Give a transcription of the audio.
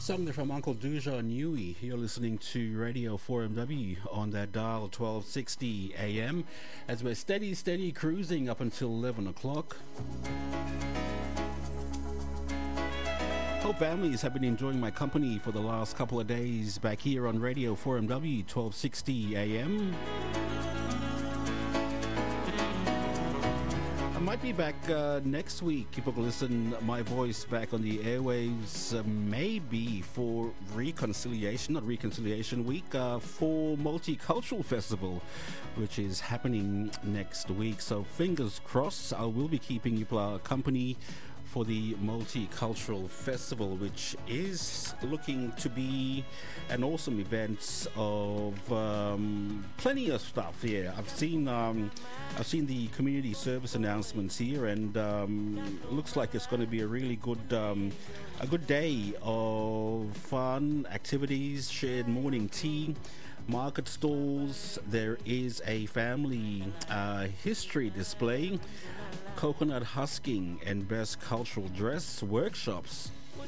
Song there from Uncle Duja Nui. You're listening to Radio 4MW on that dial 1260 AM as we're steady cruising up until 11 o'clock. Hope families have been enjoying my company for the last couple of days back here on Radio 4MW 1260 AM. I might be back next week. People can listen my voice back on the airwaves, maybe for not Reconciliation Week, for Multicultural Festival, which is happening next week. So fingers crossed, I will be keeping you company for the Multicultural Festival, which is looking to be an awesome event of plenty of stuff. Yeah, I've seen the community service announcements here, and looks like it's going to be a really good day of fun activities, shared morning tea, market stalls. There is a family history display, coconut husking and best cultural dress workshops,